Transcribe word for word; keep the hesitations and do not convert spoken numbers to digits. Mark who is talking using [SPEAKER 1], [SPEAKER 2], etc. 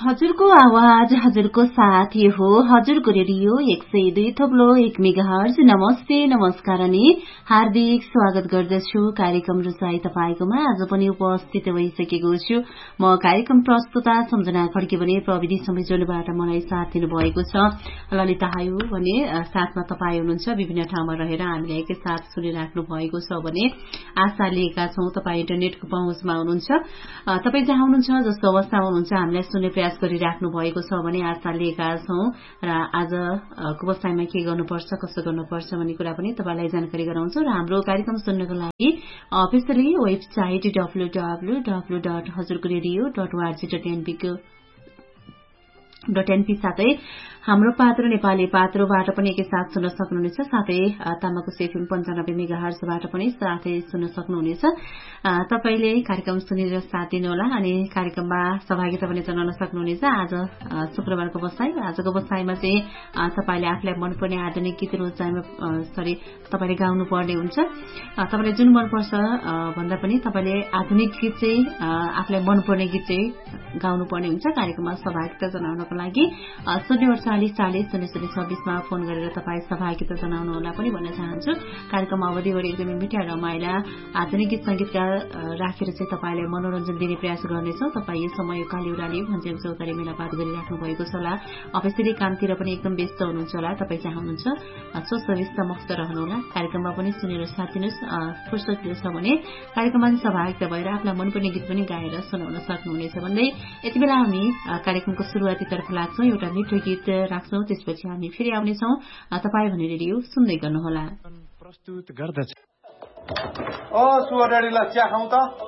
[SPEAKER 1] हजुरको आवाज हजुरको साथ यो हो हजुरको रेडियो एक सय दुई थोप्लो एक मेगाहर्ज। नमस्ते नमस्कार अनि हार्दिक स्वागत गर्दछु कार्यक्रम रुचाई तपाईकोमा। आज पनि उपस्थित भइसकेको छु म कार्यक्रम प्रस्तुता सम्झना खड्के भने प्रविधि संयोजनबाट मलाई साथ दिनुभएको छ ललिता हायु भने साथमा तपाईँ हुनुहुन्छ। विभिन्न ठाउँमा रहेर हामीलाई एकै साथ सुनिराख्नु भएको छ भने आशा लिएका छौं तपाईँ इन्टरनेटको पहुँचमा हुनुहुन्छ। तपाईँ जहाँ हुनुहुन्छ जस्तो अवस्थामा हुनुहुन्छ हामीलाई सुन्ने प्रयास गरिराख्नु भएको छ भने आशा लिएका छौं र आज व्यवसायमा के गर्नुपर्छ कसो गर्नुपर्छ भन्ने कुरा पनि तपाईलाई जानकारी गराउँछौं र हाम्रो कार्यक्रम सुन्नको लागि officially website W W W dot हजुरको radio dot ORG dot NP को डट एनपी साथै हाम्रो पात्र नेपाली पात्रोबाट पनि एकैसाथ सुन्न सक्नुहुनेछ। साथै तामाकोस एफएम पन्चानब्बे मेगाहर्जबाट पनि साथै सुन्न सक्नुहुनेछ। तपाईले कार्यक्रम सुनेर साथ दिनुहोला अनि कार्यक्रममा सहभागिता पनि जनाउन सक्नुहुनेछ। आज शुक्रबारको बसाई आजको बसाईमा चाहिँ तपाईले आफूलाई मनपर्ने आधुनिक गीत रोजाइमा सरी तपाईले गाउनु पर्ने हुन्छ। तपाईलाई जुन मनपर्छ भन्दा पनि तपाईले आधुनिक गीत चाहिँ आफूलाई मनपर्ने गीत चाहिँ गाउनु पर्ने हुन्छ। कार्यक्रममा सहभागिता जनाउनको लागि शून्य चालिस चालिस शून्य शून्य छब्बीसमा फोन गरेर तपाईँ सहभागिता जनाउनुहोला पनि भन्न चाहन्छु। कार्यक्रम अवधिभरि एकदमै मिठा रमाइला आधुनिक गीत संगीतका राखेर चाहिँ तपाईँलाई मनोरञ्जन दिने प्रयास गर्नेछौँ। तपाईँ यो समय काली उराली भन्छेम चौतारी मेलापात गरिराख्नु भएको छ होला। अफिसियली कामतिर पनि एकदम व्यस्त हुनुहुन्छ होला। तपाईँ जहाँ हुनुहुन्छ सोच मस्त रहनुहोला। कार्यक्रममा पनि सुनेर साथ दिनुहोस्। फुर्सद छ भने कार्यक्रममा सहभागिता भएर आफूलाई मनपर्ने गीत पनि गाएर सुनाउन सक्नुहुनेछ भन्दै यति बेला हामी कार्यक्रमको सुरुवातीतर्फ लाग्छौँ। एउटा मिठो गीत राख्छौं त्यसपछि हामी फेरि आउनेछौं। तपाईँ भने रेडियो सुन्दै गर्नुहोला।
[SPEAKER 2] प्रस्तुत गर्दछ ओ सुअर रेडीलाई चिया खाउँ त